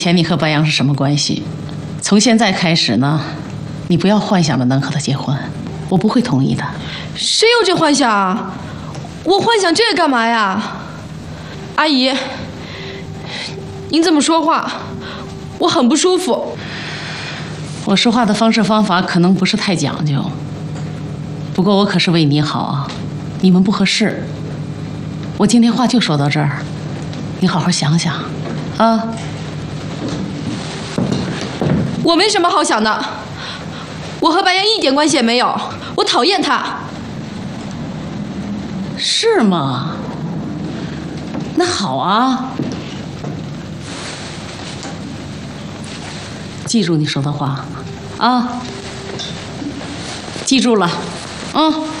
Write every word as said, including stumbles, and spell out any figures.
前你和白杨是什么关系？从现在开始呢，你不要幻想着能和他结婚，我不会同意的。 谁有这幻想啊？我幻想这个干嘛呀？阿姨，您这么说话，我很不舒服。 我说话的方式方法可能不是太讲究，不过我可是为你好啊。你们不合适，我今天话就说到这儿，你好好想想，啊。 我没什么好想的，我和白杨一点关系也没有，我讨厌他。 是吗？那好啊，记住你说的话，啊，记住了，嗯。